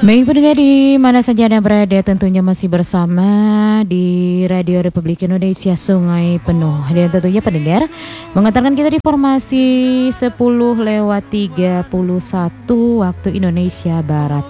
Baik pendengar di mana saja Anda berada, tentunya masih bersama di Radio Republik Indonesia Sungai Penuh. Dan tentunya pendengar mengantarkan kita di formasi 10 lewat 31 waktu Indonesia Barat.